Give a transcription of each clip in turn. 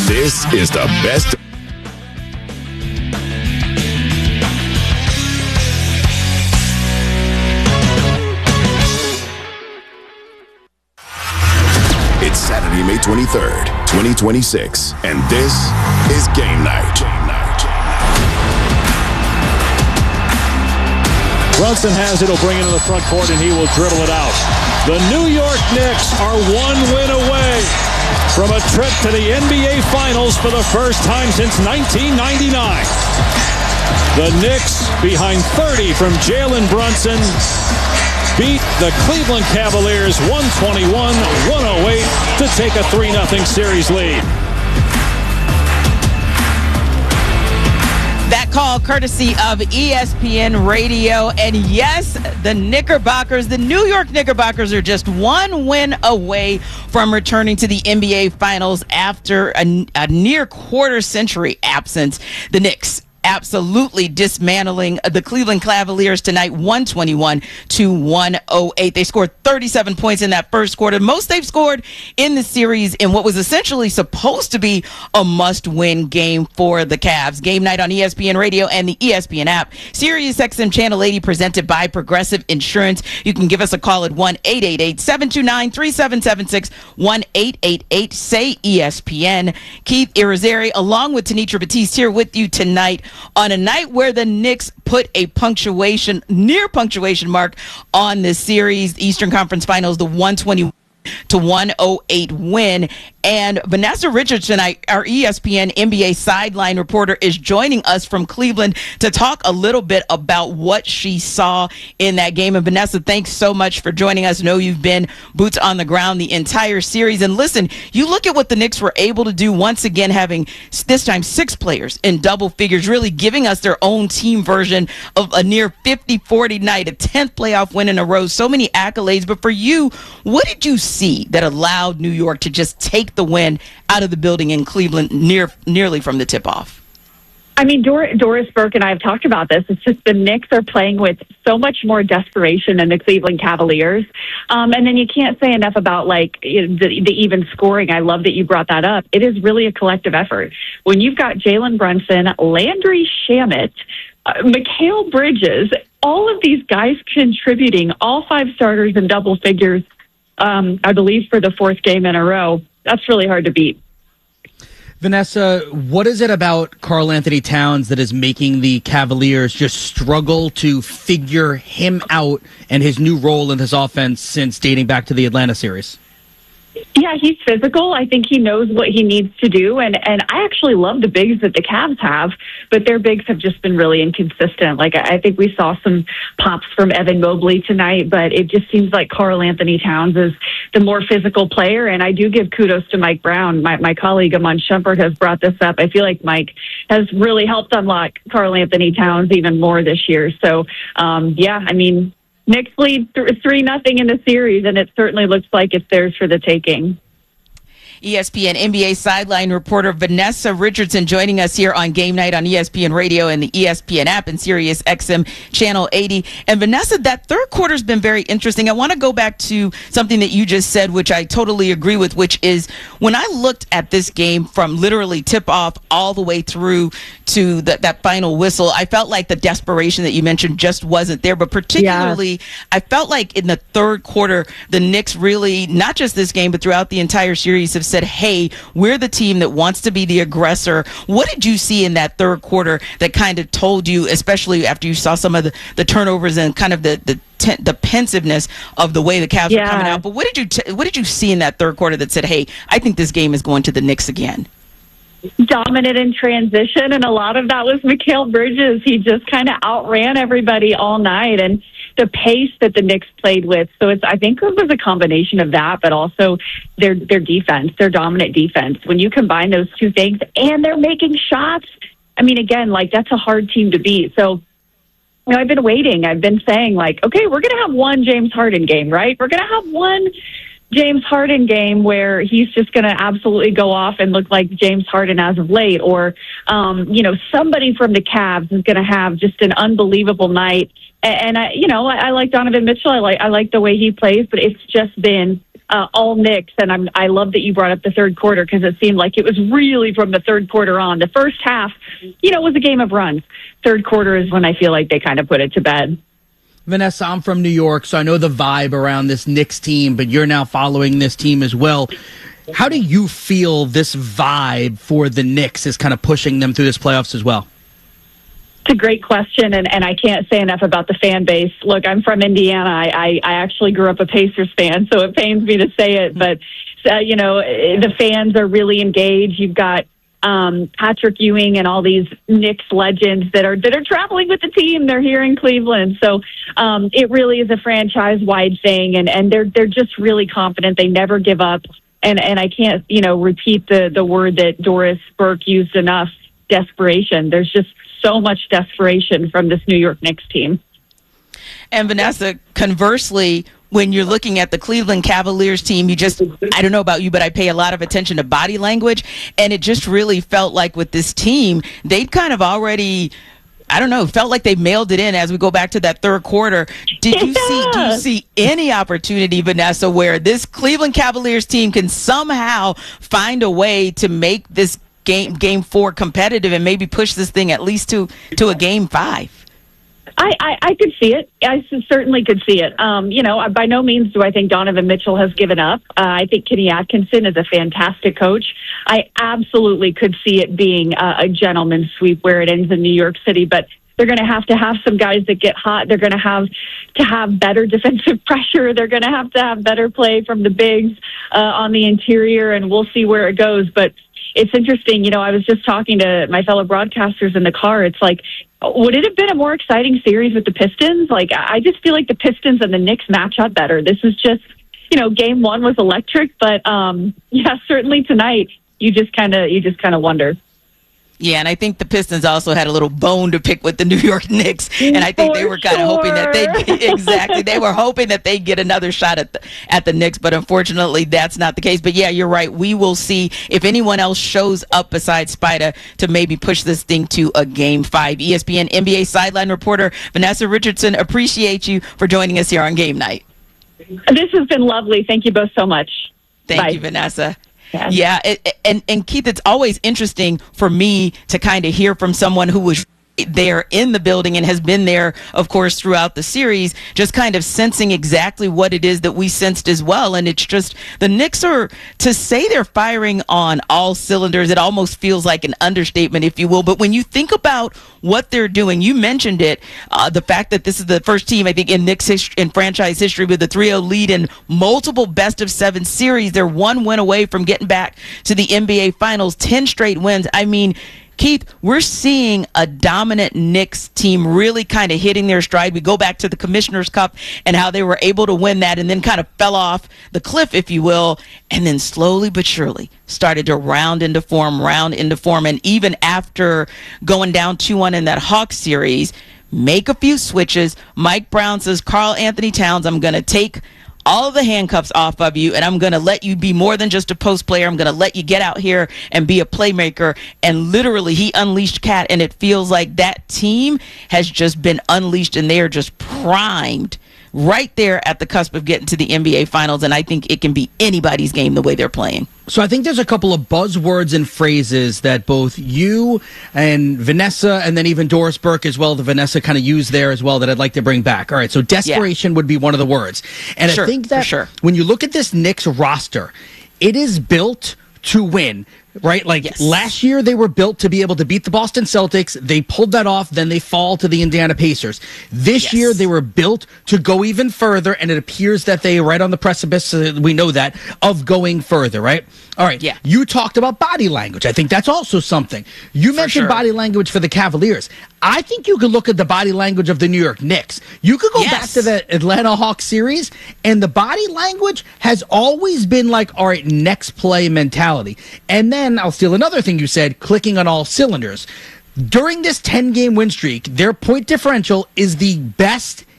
This is the best. It's Saturday, May 23rd, 2026, and this is Game Night. Brunson has it, he'll bring it to the front court, and he will dribble it out. The New York Knicks are 1 win away from a trip to the NBA Finals for the first time since 1999. The Knicks, behind 30 from Jalen Brunson, beat the Cleveland Cavaliers 121-108 to take a 3-0 series lead. That call courtesy of ESPN Radio. And yes, the Knickerbockers, the New York Knickerbockers, are just 1 win away from returning to the NBA Finals after a near quarter-century absence. The Knicks absolutely dismantling the Cleveland Cavaliers tonight, 121-108. They scored 37 points in that first quarter, most they've scored in the series in what was essentially supposed to be a must-win game for the Cavs. Game Night on ESPN Radio and the ESPN app. Sirius XM Channel 80, presented by Progressive Insurance. You can give us a call at 1-888-729-3776, 1-888-SAY-ESPN. Keith Irizarry, along with Tenitra Batiste, here with you tonight on a night where the Knicks put a near punctuation mark on this series, the Eastern Conference Finals, the 120-108 win. And Vanessa Richards tonight, our ESPN NBA sideline reporter, is joining us from Cleveland to talk a little bit about what she saw in that game. And Vanessa, thanks so much for joining us. I know you've been boots on the ground the entire series. And listen, you look at what the Knicks were able to do once again, having this time 6 players in double figures, really giving us their own team version of a near 50-40 night, a 10th playoff win in a row, so many accolades. But for you, what did you see that allowed New York to just take the win out of the building in Cleveland nearly from the tip-off? I mean, Doris Burke and I have talked about this. It's just the Knicks are playing with so much more desperation than the Cleveland Cavaliers. And then you can't say enough about, like, the even scoring. I love that you brought that up. It is really a collective effort. When you've got Jalen Brunson, Landry Shamet, Mikal Bridges, all of these guys contributing, all 5 starters in double figures, I believe for the 4th game in a row, that's really hard to beat. Vanessa, what is it about Karl Anthony Towns that is making the Cavaliers just struggle to figure him out and his new role in this offense since dating back to the Atlanta series? Yeah, he's physical. I think he knows what he needs to do. And I actually love the bigs that the Cavs have, but their bigs have just been really inconsistent. Like, I think we saw some pops from Evan Mobley tonight, but it just seems like Karl Anthony Towns is the more physical player. And I do give kudos to Mike Brown. My colleague Amon Shumpert has brought this up. I feel like Mike has really helped unlock Karl Anthony Towns even more this year. So, yeah, I mean, Knicks lead 3-0 in the series, and it certainly looks like it's theirs for the taking. ESPN NBA sideline reporter Vanessa Richardson joining us here on Game Night on ESPN Radio and the ESPN app and Sirius XM Channel 80. And Vanessa, that third quarter has been very interesting. I want to go back to something that you just said, which I totally agree with, which is when I looked at this game from literally tip-off all the way through to that final whistle, I felt like the desperation that you mentioned just wasn't there. But particularly, I felt like in the third quarter, the Knicks really, not just this game, but throughout the entire series, have said, hey, we're the team that wants to be the aggressor. What did you see in that third quarter that kind of told you, especially after you saw some of the turnovers and kind of the pensiveness of the way the Cavs were coming out? But what did you see in that third quarter that said, hey, I think this game is going to the Knicks again? Dominant in transition, and a lot of that was Mikal Bridges. He just kind of outran everybody all night, and the pace that the Knicks played with. So I think it was a combination of that, but also their defense, their dominant defense. When you combine those two things, and they're making shots, I mean, again, like, that's a hard team to beat. So, you know, I've been waiting. I've been saying, like, okay, we're going to have one James Harden game, right? We're going to have one James Harden game where he's just going to absolutely go off and look like James Harden as of late, or, you know, somebody from the Cavs is going to have just an unbelievable night And I like Donovan Mitchell. I like the way he plays, but it's just been all Knicks. And I love that you brought up the third quarter, because it seemed like it was really from the third quarter on. The first half, was a game of runs. Third quarter is when I feel like they kind of put it to bed. Vanessa, I'm from New York, so I know the vibe around this Knicks team, but you're now following this team as well. How do you feel this vibe for the Knicks is kind of pushing them through this playoffs as well? It's a great question, and I can't say enough about the fan base. Look, I'm from Indiana. I actually grew up a Pacers fan, so it pains me to say it. But, the fans are really engaged. You've got Patrick Ewing and all these Knicks legends that are traveling with the team. They're here in Cleveland. So it really is a franchise-wide thing, and they're just really confident. They never give up. And I can't, repeat the word that Doris Burke used enough, desperation. There's just so much desperation from this New York Knicks team. And Vanessa, conversely, when you're looking at the Cleveland Cavaliers team, I don't know about you, but I pay a lot of attention to body language. And it just really felt like with this team, they'd kind of already, felt like they mailed it in as we go back to that third quarter. Do you see any opportunity, Vanessa, where this Cleveland Cavaliers team can somehow find a way to make this game 4 competitive and maybe push this thing at least to a game 5? I could see it. I certainly could see it. By no means do I think Donovan Mitchell has given up. I think Kenny Atkinson is a fantastic coach. I absolutely could see it being a gentleman's sweep where it ends in New York City, but they're going to have some guys that get hot. They're going to have better defensive pressure. They're going to have better play from the bigs on the interior, and we'll see where it goes. But it's interesting. I was just talking to my fellow broadcasters in the car. It's like, would it have been a more exciting series with the Pistons? Like, I just feel like the Pistons and the Knicks match up better. This is just, game 1 was electric, but certainly tonight you just kind of wonder. Yeah, and I think the Pistons also had a little bone to pick with the New York Knicks, and I think they were kind of hoping that they were hoping that they'd get another shot at the Knicks, but unfortunately that's not the case. But yeah, you're right. We will see if anyone else shows up besides Spida to maybe push this thing to a game 5. ESPN NBA sideline reporter Vanessa Richardson, appreciate you for joining us here on Game Night. This has been lovely. Thank you both so much. Thank you, Vanessa. Yeah, and Keith, it's always interesting for me to kind of hear from someone who was there in the building and has been there, of course, throughout the series, just kind of sensing exactly what it is that we sensed as well. And it's just the Knicks are, to say they're firing on all cylinders, it almost feels like an understatement, if you will. But when you think about what they're doing, you mentioned it, the fact that this is the first team, I think, in Knicks in franchise history with a 3-0 lead in multiple best-of-7 series. They're 1 win away from getting back to the NBA Finals, 10 straight wins. I mean, Keith, we're seeing a dominant Knicks team really kind of hitting their stride. We go back to the Commissioner's Cup and how they were able to win that and then kind of fell off the cliff, if you will, and then slowly but surely started to round into form. And even after going down 2-1 in that Hawks series, make a few switches. Mike Brown says, Karl Anthony Towns, I'm going to take all of the handcuffs off of you, and I'm going to let you be more than just a post player. I'm going to let you get out here and be a playmaker. And literally, he unleashed Cat, and it feels like that team has just been unleashed, and they are just primed right there at the cusp of getting to the NBA Finals, and I think it can be anybody's game the way they're playing. So I think there's a couple of buzzwords and phrases that both you and Vanessa and then even Doris Burke as well, the Vanessa kind of used there as well, that I'd like to bring back. All right, so desperation would be one of the words. And I think that when you look at this Knicks roster, it is built to win. Right? Like last year, they were built to be able to beat the Boston Celtics. They pulled that off. Then they fall to the Indiana Pacers. This year, they were built to go even further. And it appears that they are right on the precipice. We know that of going further, right? All right. Yeah. You talked about body language. I think that's also something. You mentioned body language for the Cavaliers. I think you could look at the body language of the New York Knicks. You could go back to the Atlanta Hawks series, and the body language has always been like, all right, next play mentality. And then I'll steal another thing you said, clicking on all cylinders. During this 10-game win streak, their point differential is the best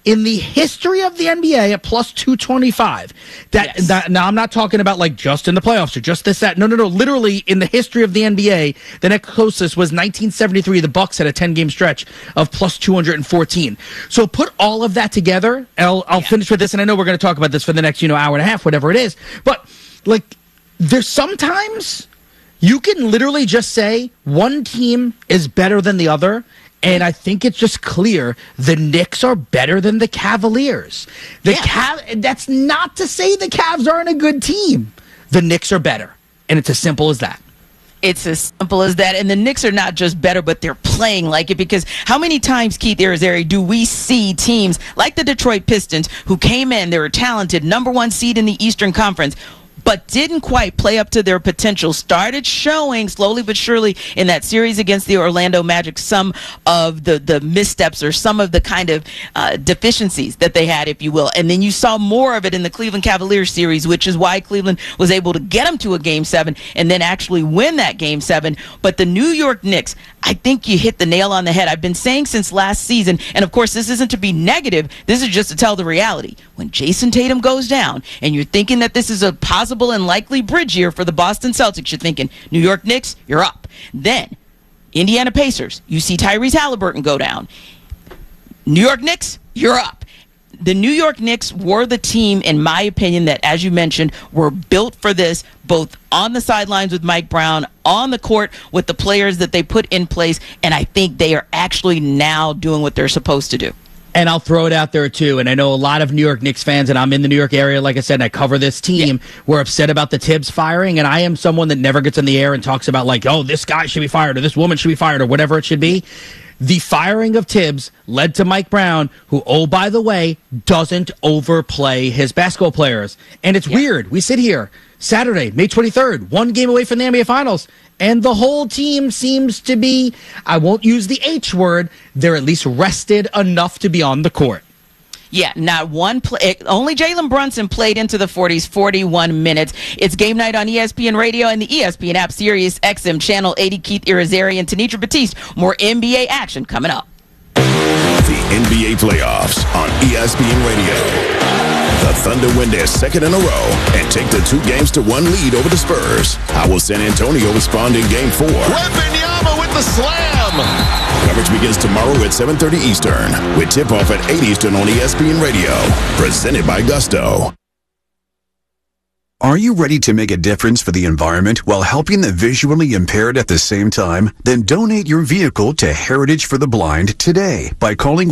in the history of the NBA at plus 225. Now, I'm not talking about like just in the playoffs or just this, that. No. Literally in the history of the NBA, the next closest was 1973. The Bucks had a 10-game stretch of plus 214. So put all of that together, and I'll finish with this, and I know we're going to talk about this for the next, hour and a half, whatever it is. But, like, there's sometimes you can literally just say one team is better than the other, and I think it's just clear the Knicks are better than the Cavaliers. That's not to say the Cavs aren't a good team. The Knicks are better, and it's as simple as that. It's as simple as that. And the Knicks are not just better, but they're playing like it, because how many times, Keith Irizarry, do we see teams like the Detroit Pistons who came in, they were talented, number one seed in the Eastern Conference, but didn't quite play up to their potential, started showing slowly but surely in that series against the Orlando Magic some of the missteps or some of the kind of deficiencies that they had, if you will. And then you saw more of it in the Cleveland Cavaliers series, which is why Cleveland was able to get them to a Game 7 and then actually win that Game 7. But the New York Knicks, I think you hit the nail on the head. I've been saying since last season, and of course this isn't to be negative, this is just to tell the reality. When Jason Tatum goes down and you're thinking that this is a possible and likely bridge year for the Boston Celtics, you're thinking, New York Knicks, you're up. Then, Indiana Pacers, you see Tyrese Halliburton go down. New York Knicks, you're up. The New York Knicks were the team, in my opinion, that, as you mentioned, were built for this, both on the sidelines with Mike Brown, on the court with the players that they put in place, and I think they are actually now doing what they're supposed to do. And I'll throw it out there, too. And I know a lot of New York Knicks fans, and I'm in the New York area, like I said, and I cover this team, were upset about the Tibbs firing. And I am someone that never gets in the air and talks about, like, oh, this guy should be fired or this woman should be fired or whatever it should be. The firing of Tibbs led to Mike Brown, who, oh, by the way, doesn't overplay his basketball players. And it's weird. We sit here Saturday, May 23rd, one game away from the NBA Finals, and the whole team seems to be, I won't use the H word, they're at least rested enough to be on the court. Yeah, not one play. Only Jalen Brunson played into the 40s, 41 minutes. It's game night on ESPN Radio and the ESPN app, Sirius XM, Channel 80. Keith Irizarry and Tanitra Batiste. More NBA action coming up. The NBA playoffs on ESPN Radio. The Thunder win their second in a row and take the 2-1 lead over the Spurs. How will San Antonio respond in Game 4? Wembanyama with the slam. Coverage begins tomorrow at 7:30 Eastern with tip-off at 8 Eastern on ESPN Radio. Presented by Gusto. Are you ready to make a difference for the environment while helping the visually impaired at the same time? Then donate your vehicle to Heritage for the Blind today by calling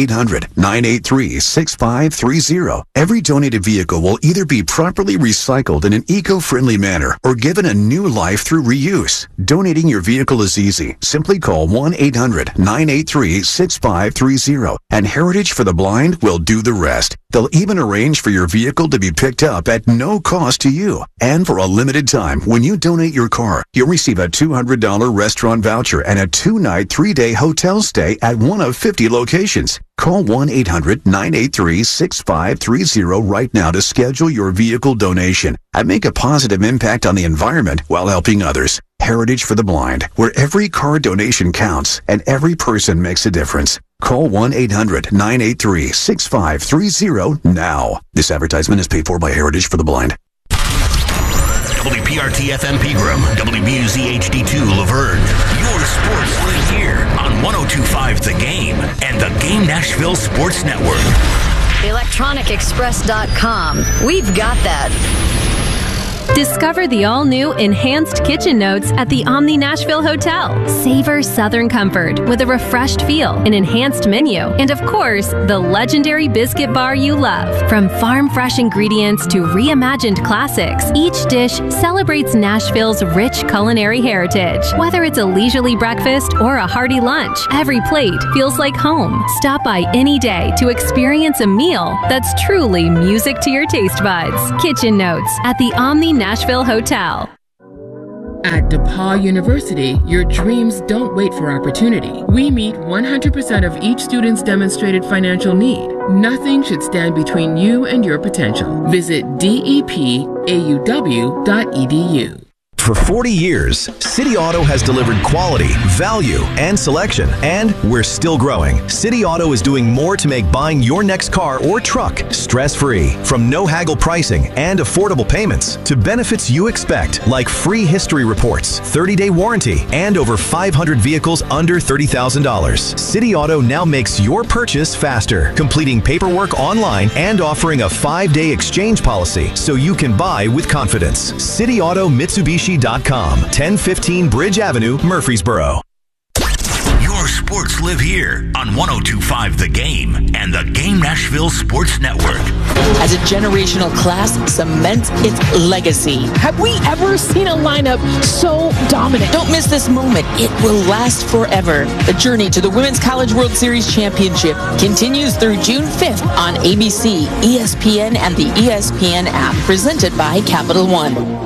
1-800-983-6530. Every donated vehicle will either be properly recycled in an eco-friendly manner or given a new life through reuse. Donating your vehicle is easy. Simply call 1-800-983-6530 and Heritage for the Blind will do the rest. They'll even arrange for your vehicle to be picked up at no cost to you. And for a limited time, when you donate your car, you'll receive a $200 restaurant voucher and a 2-night, 3-day hotel stay at one of 50 locations. Call 1-800-983-6530 right now to schedule your vehicle donation and make a positive impact on the environment while helping others. Heritage for the Blind, where every car donation counts and every person makes a difference. Call 1-800-983-6530 now. This advertisement is paid for by Heritage for the Blind. WPRT-FM Pegram, WBUZ-HD2 Laverne. Your sports right here on 102.5 The Game and the Game Nashville Sports Network. ElectronicExpress.com. We've got that. Discover the all-new Enhanced Kitchen Notes at the Omni Nashville Hotel. Savor Southern comfort with a refreshed feel, an enhanced menu, and of course, the legendary biscuit bar you love. From farm-fresh ingredients to reimagined classics, each dish celebrates Nashville's rich culinary heritage. Whether it's a leisurely breakfast or a hearty lunch, every plate feels like home. Stop by any day to experience a meal that's truly music to your taste buds. Kitchen Notes at the Omni Nashville Hotel. At DePaul University, your dreams don't wait for opportunity. We meet 100% of each student's demonstrated financial need. Nothing should stand between you and your potential. Visit depauw.edu. For 40 years, City Auto has delivered quality, value, and selection, and we're still growing. City Auto is doing more to make buying your next car or truck stress-free. From no haggle pricing and affordable payments to benefits you expect, like free history reports, 30-day warranty, and over 500 vehicles under $30,000. City Auto now makes your purchase faster, completing paperwork online and offering a 5-day exchange policy so you can buy with confidence. CityAutoMitsubishi.com, 1015 Bridge Avenue, Murfreesboro. Your sports live here on 102.5 The Game and the Game Nashville Sports Network. As a generational class cements its legacy. Have we ever seen a lineup so dominant? Don't miss this moment. It will last forever. The journey to the Women's College World Series Championship continues through June 5th on ABC, ESPN, and the ESPN app, presented by Capital One.